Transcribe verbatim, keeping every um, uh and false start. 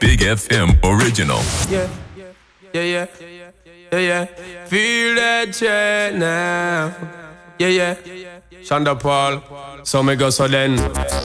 Big F M original. Yeah, yeah, yeah, yeah, yeah. Feel that check now. Yeah, yeah. Shonda Paul. So me go so then.